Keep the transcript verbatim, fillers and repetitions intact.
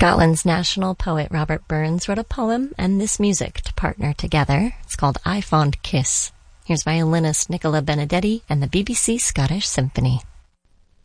Scotland's national poet Robert Burns wrote a poem and this music to partner together. It's called I Fond Kiss. Here's violinist Nicola Benedetti and the B B C Scottish Symphony.